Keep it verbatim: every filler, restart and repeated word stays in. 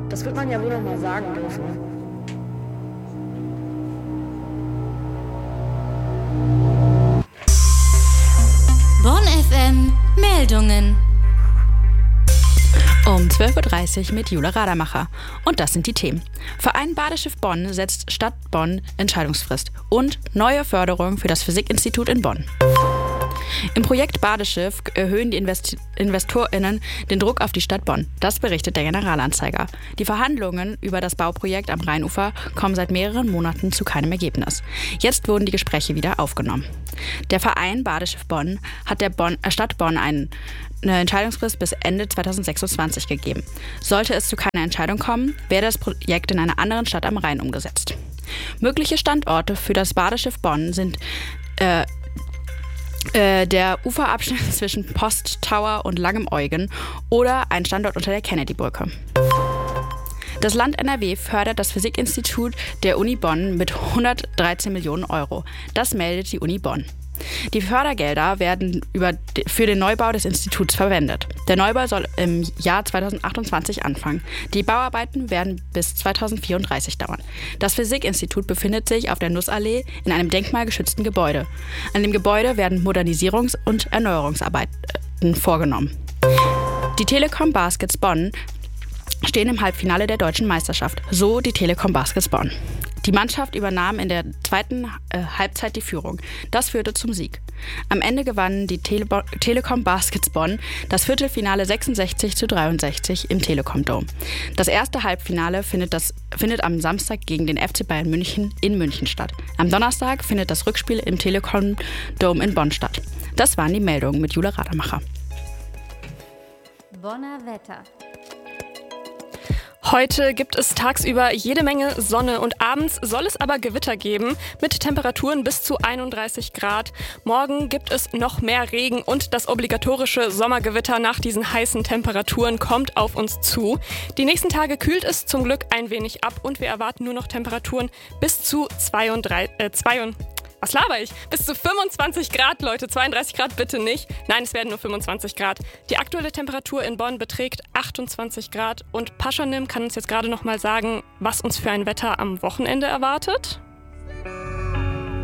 Das wird man ja wohl noch mal sagen dürfen. Bonn F M Meldungen. Um zwölf Uhr dreißig mit Jule Radermacher. Und das sind die Themen. Verein Badeschiff Bonn setzt Stadt Bonn Entscheidungsfrist und neue Förderung für das Physikinstitut in Bonn. Im Projekt Badeschiff erhöhen die Invest- InvestorInnen den Druck auf die Stadt Bonn. Das berichtet der Generalanzeiger. Die Verhandlungen über das Bauprojekt am Rheinufer kommen seit mehreren Monaten zu keinem Ergebnis. Jetzt wurden die Gespräche wieder aufgenommen. Der Verein Badeschiff Bonn hat der Bonn, äh Stadt Bonn einen, eine Entscheidungsfrist bis Ende zweitausendsechsundzwanzig gegeben. Sollte es zu keiner Entscheidung kommen, werde das Projekt in einer anderen Stadt am Rhein umgesetzt. Mögliche Standorte für das Badeschiff Bonn sind äh, der Uferabschnitt zwischen Post Tower und Langem Eugen oder ein Standort unter der Kennedy-Brücke. Das Land N R W fördert das Physikinstitut der Uni Bonn mit hundertdreizehn Millionen Euro. Das meldet die Uni Bonn. Die Fördergelder werden über, für den Neubau des Instituts verwendet. Der Neubau soll im Jahr zweitausendachtundzwanzig anfangen. Die Bauarbeiten werden bis zweitausendvierunddreißig dauern. Das Physikinstitut befindet sich auf der Nussallee in einem denkmalgeschützten Gebäude. An dem Gebäude werden Modernisierungs- und Erneuerungsarbeiten vorgenommen. Die Telekom Baskets Bonn stehen im Halbfinale der deutschen Meisterschaft, so die Telekom Baskets Bonn. Die Mannschaft übernahm in der zweiten äh, Halbzeit die Führung. Das führte zum Sieg. Am Ende gewannen die Tele- Telekom Baskets Bonn das Viertelfinale sechsundsechzig zu dreiundsechzig im Telekom Dome. Das erste Halbfinale findet, das, findet am Samstag gegen den F C Bayern München in München statt. Am Donnerstag findet das Rückspiel im Telekom Dome in Bonn statt. Das waren die Meldungen mit Jule Radermacher. Bonner Wetter. Heute gibt es tagsüber jede Menge Sonne und abends soll es aber Gewitter geben mit Temperaturen bis zu einunddreißig Grad. Morgen gibt es noch mehr Regen und das obligatorische Sommergewitter nach diesen heißen Temperaturen kommt auf uns zu. Die nächsten Tage kühlt es zum Glück ein wenig ab und wir erwarten nur noch Temperaturen bis zu zweiunddreißig, äh, zweiunddreißig Was laber ich? Bis zu fünfundzwanzig Grad, Leute. zweiunddreißig Grad bitte nicht. Nein, es werden nur fünfundzwanzig Grad. Die aktuelle Temperatur in Bonn beträgt achtundzwanzig Grad. Und Paschanim kann uns jetzt gerade noch mal sagen, was uns für ein Wetter am Wochenende erwartet.